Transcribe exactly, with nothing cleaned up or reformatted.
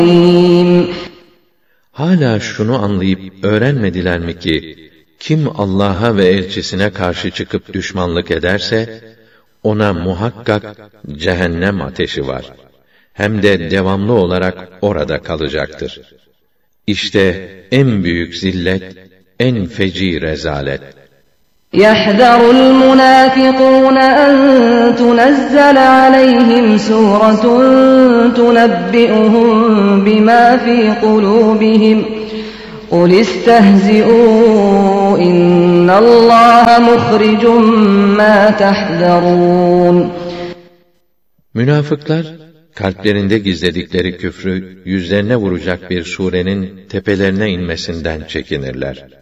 Hala şunu anlayıp öğrenmediler mi ki, kim Allah'a ve elçisine karşı çıkıp düşmanlık ederse, ona muhakkak cehennem ateşi var. Hem de devamlı olarak orada kalacaktır. İşte en büyük zillet, en feci rezalet. يَحْذَرُ الْمُنَافِقُونَ أَن تُنَزَّلَ عَلَيْهِمْ سُورَةٌ تُنَبِّئُهُم بِمَا فِي قُلُوبِهِمْ قُلِ اسْتَهْزِئُوا إِنَّ اللّٰهَ مُخْرِجٌ مَا تَحْذَرُونَ. Münafıklar, kalplerinde gizledikleri küfrü yüzlerine vuracak bir surenin tepelerine inmesinden çekinirler.